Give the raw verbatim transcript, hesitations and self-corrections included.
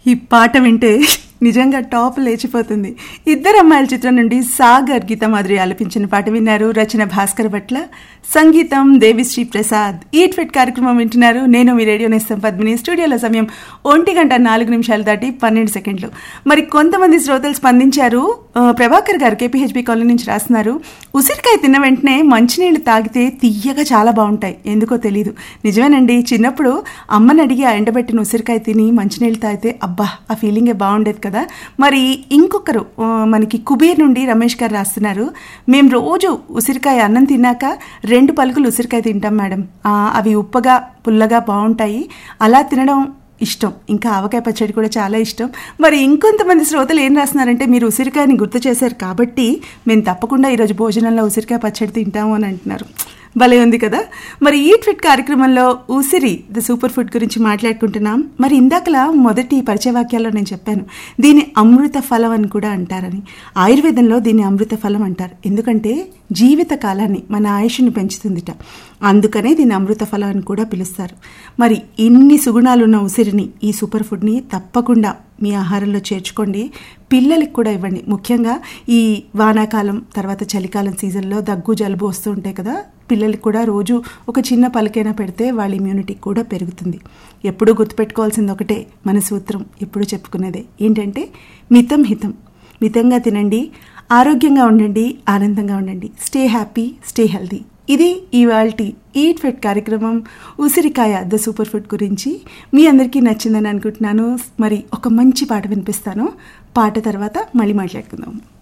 ఈ పాట వింటే నిజంగా టాప్ లేచిపోతుంది. ఇద్దరు అమ్మాయిల చిత్రం నుండి సాగర్ గీతా మాధురి ఆలపించిన పాట విన్నారు. రచన భాస్కర్ భట్ల, సంగీతం దేవిశ్రీ ప్రసాద్. ఈట్ ఫిట్ కార్యక్రమం వింటున్నారు. నేను మీ రేడియో నేస్తం పద్మిని. స్టూడియోలో సమయం ఒంటి గంట నాలుగు నిమిషాలు దాటి పన్నెండు సెకండ్లు. మరి కొంతమంది శ్రోతలు స్పందించారు. ప్రభాకర్ గారు కేపీహెచ్బి కాలనీ నుంచి రాస్తున్నారు, ఉసిరికాయ తిన్న వెంటనే మంచినీళ్ళు తాగితే తీయగా చాలా బాగుంటాయి, ఎందుకో తెలీదు. నిజమేనండి, చిన్నప్పుడు అమ్మని అడిగి ఆ ఎండబెట్టిన ఉసిరికాయ తిని మంచినీళ్ళు తాగితే అబ్బా ఆ ఫీలింగే బాగుండేది కదా. మరి ఇంకొకరు మనకి కుబేర్ నుండి రమేష్ గారు రాస్తున్నారు, మేము రోజు ఉసిరికాయ అన్నం తిన్నాక రెండు పలుకులు ఉసిరికాయ తింటాం మేడం, అవి ఉప్పగా పుల్లగా బాగుంటాయి, అలా తినడం ఇష్టం. ఇంకా ఆవకాయ పచ్చడి కూడా చాలా ఇష్టం. మరి ఇంకొంతమంది శ్రోతలు ఏం రాస్తున్నారంటే, మీరు ఉసిరికాయని గుర్తు చేశారు కాబట్టి మేము తప్పకుండా ఈరోజు భోజనంలో ఉసిరికాయ పచ్చడి తింటాము అని అంటున్నారు. భలే ఉంది కదా. మరి ఈట్ ఫిట్ కార్యక్రమంలో ఉసిరి ద సూపర్ ఫుడ్ గురించి మాట్లాడుకుంటున్నాం. మరి ఇందాకలా మొదటి పరిచయ వాక్యాల్లో నేను చెప్పాను, దీన్ని అమృత ఫలం అని కూడా అంటారని. ఆయుర్వేదంలో దీన్ని అమృత ఫలం అంటారు, ఎందుకంటే జీవిత కాలాన్ని, మన ఆయుష్ని పెంచుతుందిట. అందుకనే దీన్ని అమృత ఫలం అని కూడా పిలుస్తారు. మరి ఇన్ని సుగుణాలున్న ఉసిరిని, ఈ సూపర్ ఫుడ్ని తప్పకుండా మీ ఆహారంలో చేర్చుకోండి. పిల్లలకి కూడా ఇవ్వండి. ముఖ్యంగా ఈ వానాకాలం తర్వాత చలికాలం సీజన్లో దగ్గు జలుబు వస్తూ ఉంటాయి కదా, పిల్లలకి కూడా రోజు ఒక చిన్న పలకైనా పెడితే వాళ్ళ ఇమ్యూనిటీ కూడా పెరుగుతుంది. ఎప్పుడూ గుర్తుపెట్టుకోవాల్సింది ఒకటే, మన సూత్రం ఎప్పుడు చెప్పుకునేదే ఏంటంటే మితం హితం. మితంగా తినండి, ఆరోగ్యంగా ఉండండి, ఆనందంగా ఉండండి. Stay happy, stay healthy. ఇది ఇవాల్టి ఈట్ ఫిట్ కార్యక్రమం ఉసిరికాయ ద సూపర్ ఫుడ్ గురించి. మీ అందరికీ నచ్చిందని అనుకుంటున్నాను. మరి ఒక మంచి పాట వినిపిస్తాను, పాట తర్వాత మళ్ళీ మాట్లాడుకుందాం.